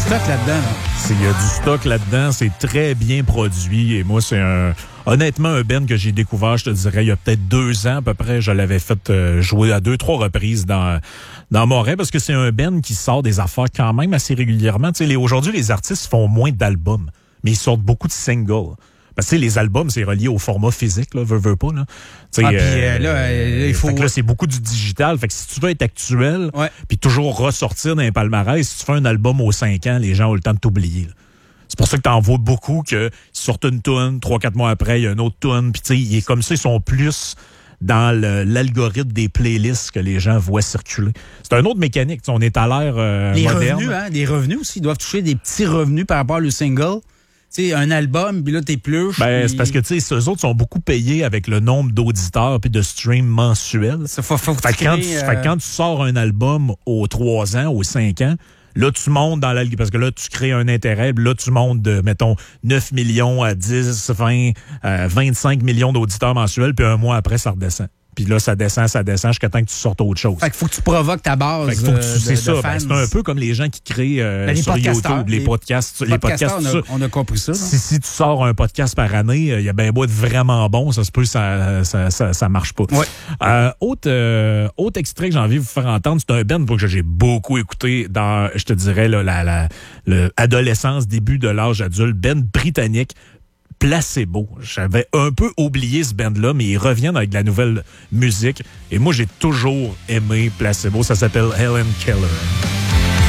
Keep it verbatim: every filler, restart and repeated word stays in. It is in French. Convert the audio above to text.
stock là-dedans. Il y a du stock là-dedans. C'est très bien produit. Et moi, c'est un... Honnêtement, un band que j'ai découvert, je te dirais, il y a peut-être deux ans à peu près. Je l'avais fait euh, jouer à deux, trois reprises dans dans Montréal parce que c'est un band qui sort des affaires quand même assez régulièrement. Tu sais, les, aujourd'hui, les artistes font moins d'albums, mais ils sortent beaucoup de singles. Parce que les albums, c'est relié au format physique, là, veux, veux pas. Là. Ah, puis euh, là, euh, il faut... Fait que là, c'est beaucoup du digital. Fait que si tu veux être actuel, ouais. Puis toujours ressortir d'un palmarès, si tu fais un album aux cinq ans, les gens ont le temps de t'oublier. Là. C'est pour ça que t'en vois beaucoup que sortent une toune, trois, quatre mois après, il y a une autre toune, puis tu sais, il est comme ça, ils sont plus dans le, l'algorithme des playlists que les gens voient circuler. C'est un autre mécanique, on est à l'ère euh, les moderne. Revenus, hein, les revenus aussi, ils doivent toucher des petits revenus par rapport au single. Tu sais, un album, puis là, t'es plus. Ben, pis... c'est parce que, tu sais, eux autres sont beaucoup payés avec le nombre d'auditeurs puis de streams mensuels. Ça faut, faut fait, que quand tu, euh... fait que quand tu sors un album aux trois ans, aux cinq ans, là, tu montes dans l'algorithme, parce que là, tu crées un intérêt, là, tu montes de, mettons, neuf millions à dix, vingt, euh, vingt-cinq millions d'auditeurs mensuels, puis un mois après, ça redescend. Puis là, ça descend, ça descend jusqu'à temps que tu sortes autre chose. Fait qu'il faut que tu provoques ta base. Fait qu'il faut que tu, euh, c'est de, ça. de Ben, c'est un peu comme les gens qui créent euh, ben, les sur YouTube, les, les podcasts. Les podcasts, on a, on a compris ça. Si, si tu sors un podcast par année, il y a bien beau être vraiment bon, ça se peut, ça, ça, ça, ça marche pas. Ouais. Euh, autre, euh, autre extrait que j'ai envie de vous faire entendre, c'est un band que j'ai beaucoup écouté dans, je te dirais, là, la, la, la adolescence, début de l'âge adulte, band britannique. Placebo. J'avais un peu oublié ce band-là, mais ils reviennent avec de la nouvelle musique. Et moi, j'ai toujours aimé Placebo. Ça s'appelle Helen Keller.